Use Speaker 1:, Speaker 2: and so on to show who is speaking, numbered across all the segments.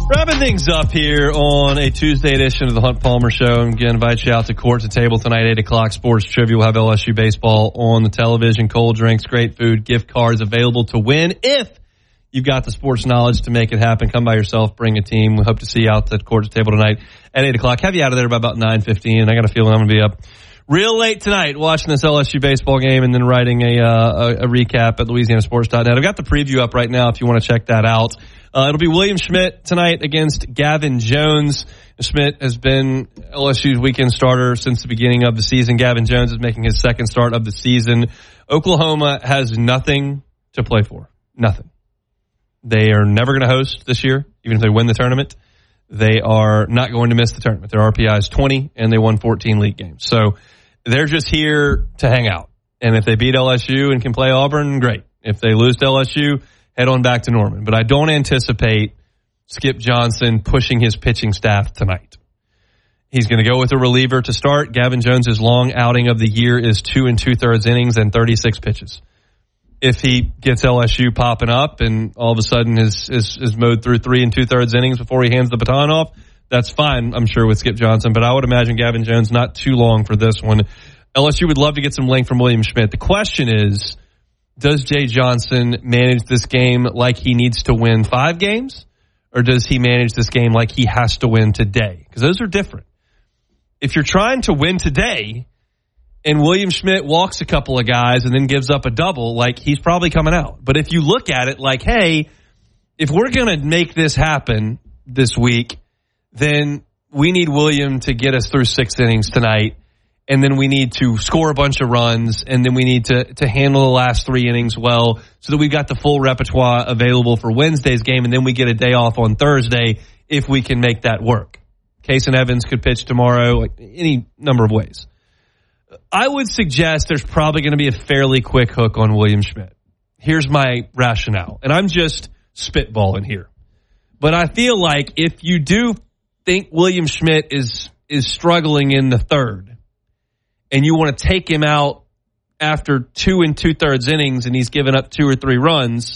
Speaker 1: Wrapping things up here on a Tuesday edition of the Hunt Palmer Show. I'm going to invite you out to Court to Table tonight, 8 o'clock. Sports Trivia. We'll have LSU baseball on the television. Cold drinks, great food, gift cards available to win. If you've got the sports knowledge to make it happen, come by yourself, bring a team. We hope to see you out at Court to Table tonight at 8 o'clock. Have you out of there by about 9:15. I got a feeling I'm going to be up real late tonight watching this LSU baseball game and then writing a recap at LouisianaSports.net. I've got the preview up right now if you want to check that out. It'll be William Schmidt tonight against Gavin Jones. Schmidt has been LSU's weekend starter since the beginning of the season. Gavin Jones is making his second start of the season. Oklahoma has nothing to play for. Nothing. They are never going to host this year, even if they win the tournament. They are not going to miss the tournament. Their RPI is 20, and they won 14 league games. So they're just here to hang out. And if they beat LSU and can play Auburn, great. If they lose to LSU, head on back to Norman. But I don't anticipate Skip Johnson pushing his pitching staff tonight. He's going to go with a reliever to start. Gavin Jones' long outing of the year is 2 2/3 innings and 36 pitches. If he gets LSU popping up and all of a sudden is mowed through 3 2/3 innings before he hands the baton off, that's fine, I'm sure, with Skip Johnson. But I would imagine Gavin Jones not too long for this one. LSU would love to get some length from William Schmidt. The question is, does Jay Johnson manage this game like he needs to win 5 games? Or does he manage this game like he has to win today? Because those are different. If you're trying to win today and William Schmidt walks a couple of guys and then gives up a double, like, he's probably coming out. But if you look at it like, hey, if we're going to make this happen this week, then we need William to get us through 6 innings tonight. And then we need to score a bunch of runs, and then we need to handle the last 3 innings well so that we've got the full repertoire available for Wednesday's game, and then we get a day off on Thursday if we can make that work. Kason Evans could pitch tomorrow, like any number of ways. I would suggest there's probably going to be a fairly quick hook on William Schmidt. Here's my rationale, and I'm just spitballing here. But I feel like if you do think William Schmidt is struggling in the third, and you want to take him out after 2 2/3 innings and he's given up 2 or 3 runs,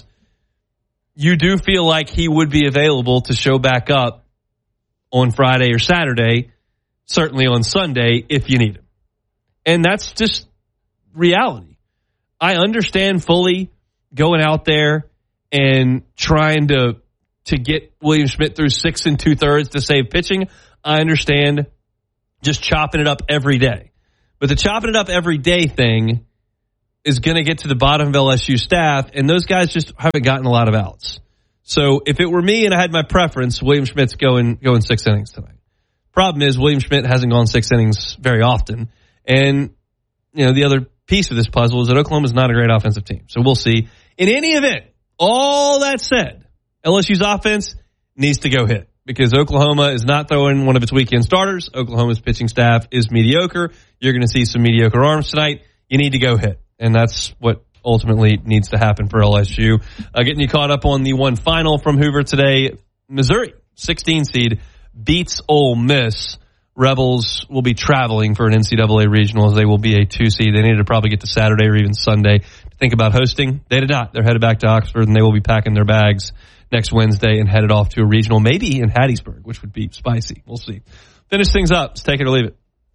Speaker 1: you do feel like he would be available to show back up on Friday or Saturday, certainly on Sunday if you need him. And that's just reality. I understand fully going out there and trying to get William Schmidt through 6 2/3 to save pitching. I understand just chopping it up every day. But the chopping it up every day thing is going to get to the bottom of LSU staff, and those guys just haven't gotten a lot of outs. So if it were me and I had my preference, William Schmidt's going 6 innings tonight. Problem is, William Schmidt hasn't gone 6 innings very often. And, you know, the other piece of this puzzle is that Oklahoma's not a great offensive team. So we'll see. In any event, all that said, LSU's offense needs to go hit, because Oklahoma is not throwing one of its weekend starters. Oklahoma's pitching staff is mediocre. You're going to see some mediocre arms tonight. You need to go hit, and that's what ultimately needs to happen for LSU. Getting you caught up on the one final from Hoover today. Missouri, 16 seed, beats Ole Miss. Rebels will be traveling for an NCAA regional, as they will be a 2 seed. They needed to probably get to Saturday or even Sunday to think about hosting. They did not. They're headed back to Oxford, and they will be packing their bags next Wednesday and headed off to a regional, maybe in Hattiesburg, which would be spicy. We'll see. Finish things up. Let's take it or leave it.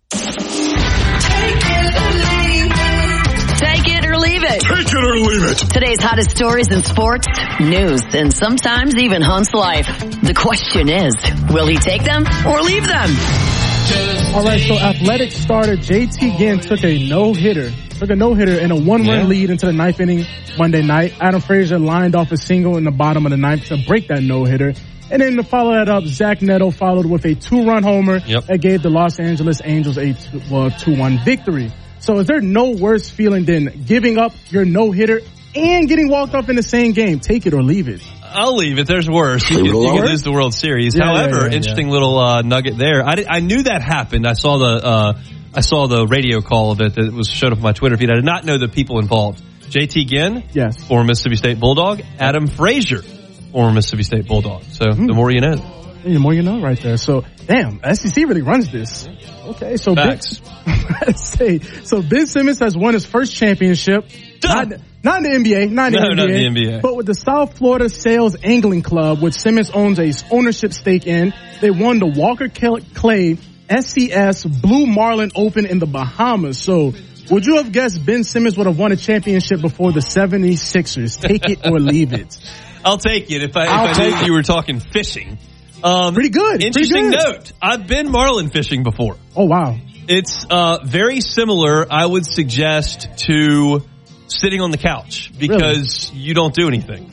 Speaker 2: Take it or leave it.
Speaker 3: Take it or leave it.
Speaker 2: Today's hottest stories in sports, news, and sometimes even Hunt's life. The question is, will he take them or leave them?
Speaker 4: All right, so Athletics starter JT Ginn took a no-hitter and a 1-run lead into the 9th inning Monday night. Adam Frazier lined off a single in the bottom of the 9th to break that no-hitter. And then to follow that up, Zach Neto followed with a 2-run homer that gave the Los Angeles Angels a 2-1 victory. So is there no worse feeling than giving up your no-hitter and getting walked off in the same game? Take it or leave it.
Speaker 1: I'll leave it. There's worse. You can lose the World Series. However, interesting little nugget there. I knew that happened. I saw the radio call of it that was showed up on my Twitter feed. I did not know the people involved. JT Ginn, former Mississippi State Bulldog. Adam Frazier, former Mississippi State Bulldog. So the more you know.
Speaker 4: The more you know right there. So, damn, SEC really runs this. Okay, so
Speaker 1: Facts.
Speaker 4: Ben Simmons has won his first championship. Not in the NBA. Not in the NBA. But with the South Florida Sales Angling Club, which Simmons owns a ownership stake in, they won the Walker Clay SCS Blue Marlin Open in the Bahamas. So would you have guessed Ben Simmons would have won a championship before the 76ers? Take it or leave it.
Speaker 1: I'll take it if I knew you were talking fishing.
Speaker 4: Pretty good.
Speaker 1: Interesting note. I've been marlin fishing before.
Speaker 4: Oh, wow.
Speaker 1: It's very similar, I would suggest, to sitting on the couch because you don't do anything.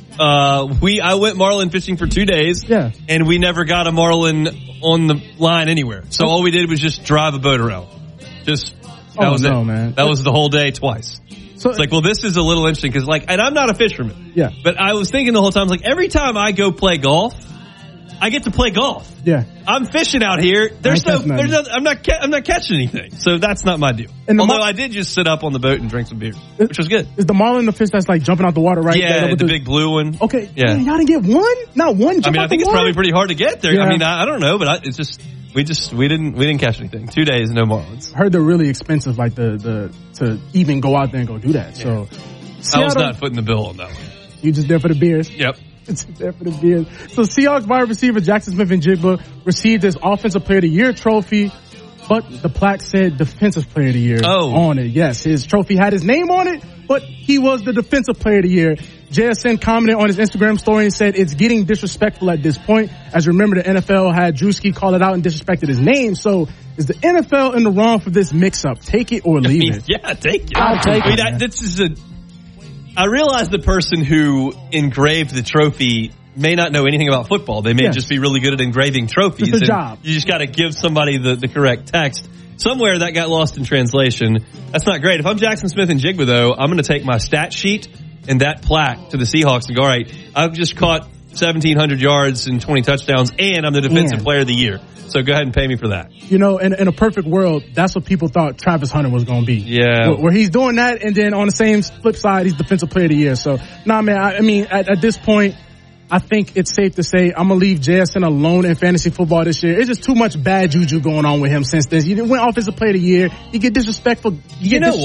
Speaker 1: I went marlin fishing for 2 days, and we never got a marlin on the line anywhere. So all we did was just drive a boat around. That was it. Man. That was the whole day twice. So it's like, well, this is a little interesting because, and I'm not a fisherman.
Speaker 4: Yeah.
Speaker 1: But I was thinking the whole time, every time I go play golf, I get to play golf.
Speaker 4: Yeah.
Speaker 1: I'm fishing out here. I'm not catching anything. So that's not my deal. Although I did just sit up on the boat and drink some beer, which was good.
Speaker 4: Is the marlin the fish that's jumping out the water right there?
Speaker 1: Yeah, the big blue one.
Speaker 4: Okay.
Speaker 1: Yeah.
Speaker 4: Man, y'all didn't get one? Not one jump out
Speaker 1: I think it's probably pretty hard to get there.
Speaker 4: Yeah.
Speaker 1: I don't know, but it's just we didn't catch anything. 2 days, no marlins.
Speaker 4: I heard they're really expensive, to even go out there and go do that. So
Speaker 1: I was not footing the bill on that one.
Speaker 4: You just there for the beers?
Speaker 1: Yep.
Speaker 4: There for the beers. So Seahawks wide receiver Jackson Smith-Njigba received his Offensive Player of the Year trophy, but the plaque said Defensive Player of the Year on it. Yes, his trophy had his name on it, but he was the Defensive Player of the Year. JSN commented on his Instagram story and said, "It's getting disrespectful at this point." As you remember, the NFL had Drewski call it out and disrespected his name. So is the NFL in the wrong for this mix-up? Take it or leave it.
Speaker 1: Yeah, take it.
Speaker 4: I'll take it.
Speaker 1: I realize the person who engraved the trophy may not know anything about football. They may just be really good at engraving trophies.
Speaker 4: It's a job.
Speaker 1: You just got to give somebody the correct text. Somewhere that got lost in translation. That's not great. If I'm Jackson Smith-Njigba, though, I'm going to take my stat sheet and that plaque to the Seahawks and go, all right, I've just caught 1,700 yards and 20 touchdowns, and I'm the Defensive Player of the Year. So go ahead and pay me for that. In
Speaker 4: a perfect world, that's what people thought Travis Hunter was going to be.
Speaker 1: Yeah.
Speaker 4: Where he's doing that, and then on the same flip side, he's Defensive Player of the Year. So, man, I mean, at this point, I think it's safe to say I'm going to leave JSN alone in fantasy football this year. It's just too much bad juju going on with him since then. You went Offensive Player of the Year. You get disrespectful. You know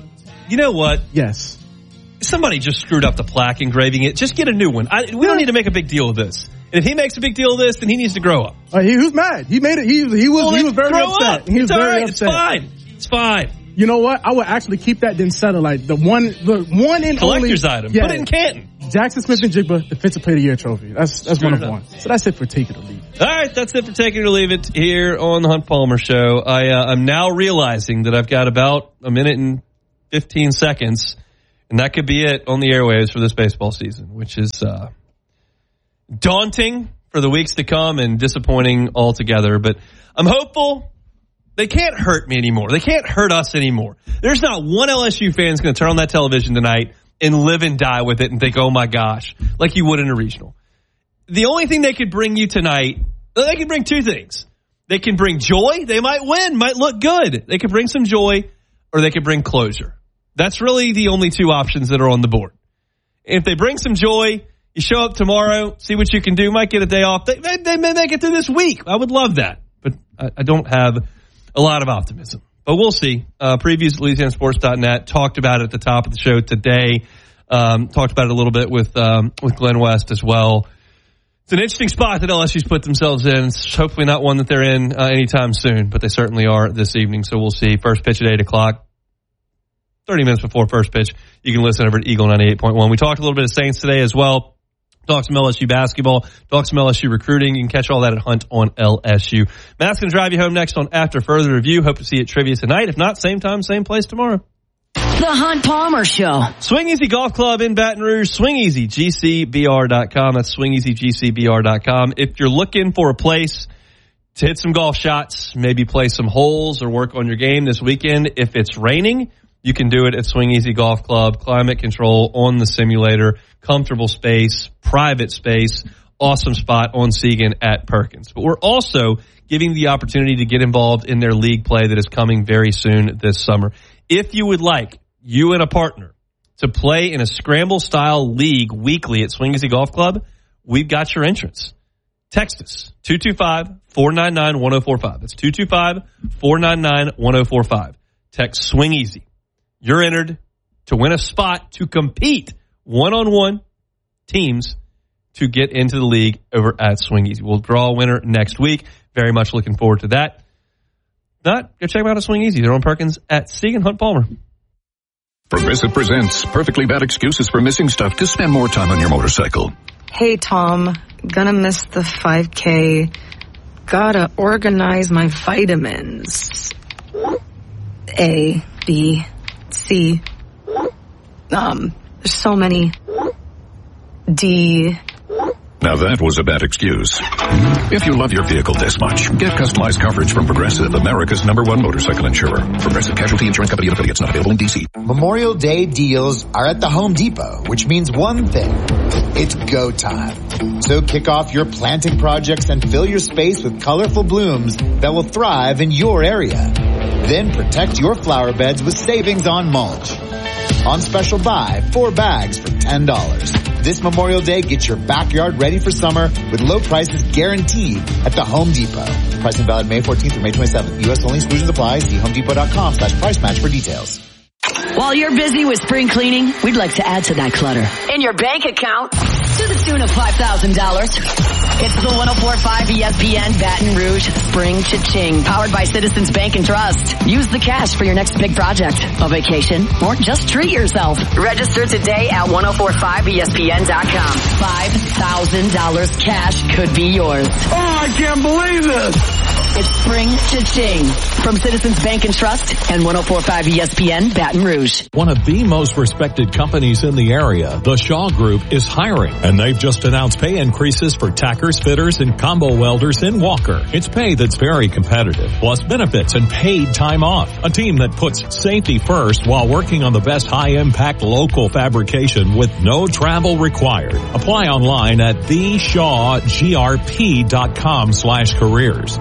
Speaker 4: what? Yes.
Speaker 1: Somebody just screwed up the plaque engraving it. Just get a new one. We don't need to make a big deal of this. And if he makes a big deal of this, then he needs to grow up.
Speaker 4: He was mad. He made it. He was very upset.
Speaker 1: He was very upset. It's fine.
Speaker 4: You know what? I would actually keep that then settle the one and
Speaker 1: collector's
Speaker 4: only
Speaker 1: item. Put it in Canton.
Speaker 4: Jackson Smith-Njigba Defensive Player of the Year trophy. That's one of one. So that's it for Take It or Leave It.
Speaker 1: All right, that's it for Take It or Leave It here on the Hunt Palmer Show. I'm now realizing that I've got about a minute and 15 seconds, and that could be it on the airwaves for this baseball season, which is daunting for the weeks to come and disappointing altogether. But I'm hopeful. They can't hurt me anymore. They can't hurt us anymore. There's not one LSU fan that's going to turn on that television tonight and live and die with it and think, oh my gosh, like you would in a regional. The only thing they could bring you tonight, they can bring two things. They can bring joy. They might win, might look good. They could bring some joy, or they could bring closure. That's really the only two options that are on the board. If they bring some joy, you show up tomorrow, see what you can do, might get a day off. They may make it through this week. I would love that. But I don't have a lot of optimism. But we'll see. Previews at LouisianaSports.net talked about it at the top of the show today. Talked about it a little bit with Glenn West as well. It's an interesting spot that LSU's put themselves in. It's hopefully not one that they're in anytime soon, but they certainly are this evening. So we'll see. First pitch at 8 o'clock. 30 minutes before first pitch. You can listen over at Eagle 98.1. We talked a little bit of Saints today as well. Talk some LSU basketball. Talk some LSU recruiting. You can catch all that at Hunt on LSU. Matt's going to drive you home next on After Further Review. Hope to see you at Trivia tonight. If not, same time, same place tomorrow.
Speaker 2: The Hunt Palmer Show.
Speaker 1: Swing Easy Golf Club in Baton Rouge. SwingEasyGCBR.com. That's SwingEasyGCBR.com. If you're looking for a place to hit some golf shots, maybe play some holes or work on your game this weekend, if it's raining, you can do it at Swing Easy Golf Club. Climate control on the simulator, comfortable space, private space, awesome spot on Segan at Perkins. But we're also giving the opportunity to get involved in their league play that is coming very soon this summer. If you would like, you and a partner, to play in a scramble-style league weekly at Swing Easy Golf Club, we've got your entrance. Text us, 225-499-1045. That's 225-499-1045. Text Swing Easy. You're entered to win a spot to compete one-on-one teams to get into the league over at Swing Easy. We'll draw a winner next week. Very much looking forward to that. Go check them out at Swing Easy. They're on Perkins at Sieg & Hunt Palmer.
Speaker 3: Progressive presents Perfectly Bad Excuses for Missing Stuff to Spend More Time on Your Motorcycle.
Speaker 5: Hey, Tom. Gonna miss the 5K. Gotta organize my vitamins. A, B, C. There's so many. D.
Speaker 3: Now that was a bad excuse. If you love your vehicle this much, get customized coverage from Progressive, America's #1 motorcycle insurer. Progressive Casualty Insurance Company and affiliates, not available in D.C.
Speaker 6: Memorial Day deals are at the Home Depot, which means one thing. It's go time. So kick off your planting projects and fill your space with colorful blooms that will thrive in your area. Then protect your flower beds with savings on mulch. On special buy, 4 bags for $10. This Memorial Day, get your backyard ready for summer with low prices guaranteed at the Home Depot. Pricing valid May 14th through May 27th. U.S. only. Exclusions apply. See homedepot.com/price match for details.
Speaker 2: While you're busy with spring cleaning, we'd like to add to that clutter in your bank account to the tune of $5,000. It's the 104.5 ESPN Baton Rouge Spring Cha-Ching, powered by Citizens Bank and Trust. Use the cash for your next big project, a vacation, or just treat yourself. Register today at 1045ESPN.com. $5,000 cash could be yours.
Speaker 7: Oh, I can't believe this!
Speaker 2: It's Spring Cha-Ching from Citizens Bank and Trust and 104.5 ESPN Baton Rouge.
Speaker 8: One of the most respected companies in the area, the Shaw Group, is hiring, and they've just announced pay increases for tackers, fitters, and combo welders in Walker. It's pay that's very competitive, plus benefits and paid time off. A team that puts safety first while working on the best high-impact local fabrication with no travel required. Apply online at theshawgrp.com/careers.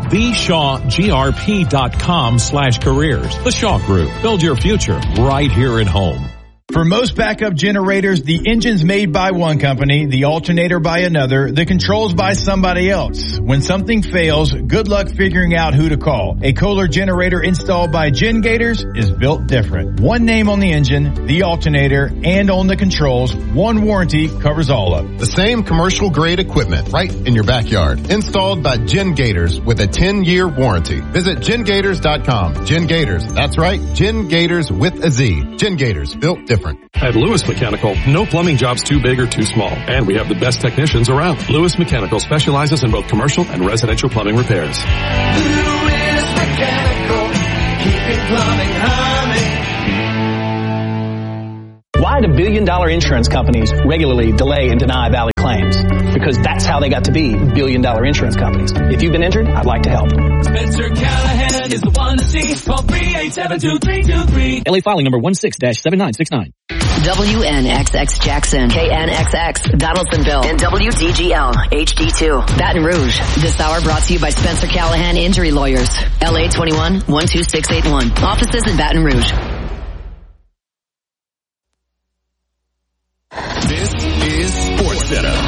Speaker 8: theshawgrp.com/careers. The Shaw Group. Build your future right here at home.
Speaker 9: For most backup generators, the engine's made by one company, the alternator by another, the controls by somebody else. When something fails, good luck figuring out who to call. A Kohler generator installed by GenGators is built different. One name on the engine, the alternator, and on the controls. One warranty covers all of it.
Speaker 10: The same commercial grade equipment right in your backyard. Installed by GenGators with a 10-year warranty. Visit GenGators.com. GenGators, that's right, GenGators with a Z. GenGators, built different.
Speaker 11: At Lewis Mechanical, no plumbing job's too big or too small, and we have the best technicians around. Lewis Mechanical specializes in both commercial and residential plumbing repairs.
Speaker 7: Lewis Mechanical, keeping plumbing humming.
Speaker 12: Why do billion-dollar insurance companies regularly delay and deny valid claims? Because that's how they got to be billion-dollar insurance companies. If you've been injured, I'd like to help.
Speaker 7: Spencer Callahan is the one to see. Call 387-2323.
Speaker 12: LA filing number 16-7969.
Speaker 2: WNXX Jackson, KNXX Donaldsonville, and WDGL HD2 Baton Rouge. This hour brought to you by Spencer Callahan Injury Lawyers. LA 21-12681. Offices in Baton Rouge.
Speaker 3: This is SportsCenter.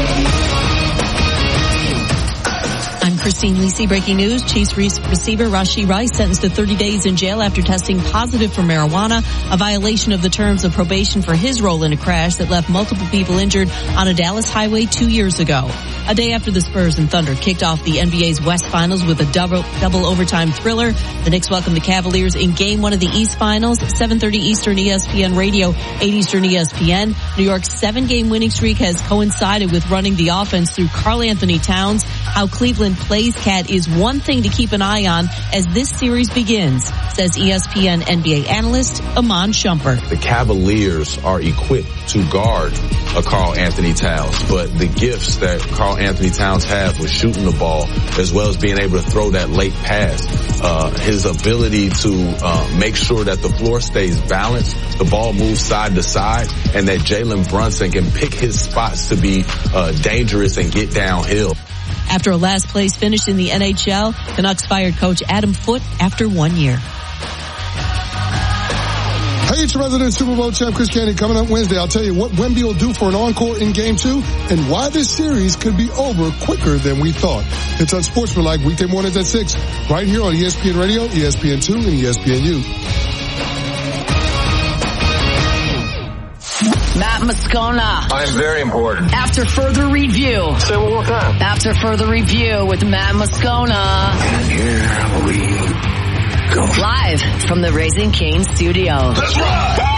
Speaker 13: I'm Christine Lisi. Breaking news. Chiefs receiver Rashee Rice sentenced to 30 days in jail after testing positive for marijuana, a violation of the terms of probation for his role in a crash that left multiple people injured on a Dallas highway 2 years ago. A day after the Spurs and Thunder kicked off the NBA's West Finals with a double overtime thriller, the Knicks welcomed the Cavaliers in Game 1 of the East Finals, 7:30 Eastern ESPN Radio, 8 Eastern ESPN. New York's 7-game winning streak has coincided with running the offense through Karl Anthony Towns. How Cleveland plays Cat is one thing to keep an eye on as this series begins, says ESPN NBA analyst Iman Shumpert.
Speaker 14: The Cavaliers are equipped to guard Karl Anthony Towns, but the gifts that Karl Anthony Towns have with shooting the ball as well as being able to throw that late pass, his ability to make sure that the floor stays balanced, the ball moves side to side, and that Jalen Brunson can pick his spots to be dangerous and get downhill.
Speaker 13: After a last place finish in the NHL, Canucks fired coach Adam Foote after 1 year.
Speaker 15: Hey, it's resident Super Bowl champ Chris Candy coming up Wednesday. I'll tell you what Wemby will do for an encore in Game 2 and why this series could be over quicker than we thought. It's Unsportsmanlike weekday mornings at 6 right here on ESPN Radio, ESPN2, and ESPNU.
Speaker 2: Matt Moscona.
Speaker 16: I'm very important.
Speaker 2: After further review.
Speaker 16: Say it one more time.
Speaker 2: After further review with Matt Moscona.
Speaker 16: And here we go.
Speaker 2: Live from the Raising Cane studio.
Speaker 16: Let's ride!